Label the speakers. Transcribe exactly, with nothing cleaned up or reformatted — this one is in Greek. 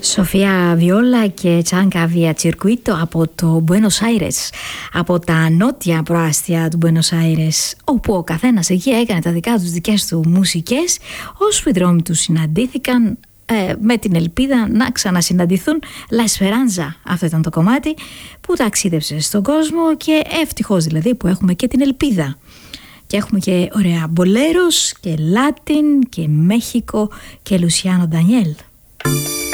Speaker 1: Σοφία Βιόλα και Τσάνκα Βία Τσιρκουίτο από το Μπουένος Άιρες, από τα νότια προάστια του Μπουένος Άιρες, όπου ο καθένας εκεί έκανε τα δικά τους δικές του μουσικές, ώσπου οι δρόμοι τους συναντήθηκαν ε, με την ελπίδα να ξανασυναντηθούν. La Esperanza, αυτό ήταν το κομμάτι που ταξίδεψε στον κόσμο, και ευτυχώς δηλαδή που έχουμε και την ελπίδα. Και έχουμε και ωραία μπολέρος και Λάτιν και Μέχικο και Λουσιάνο Ντανιέλ.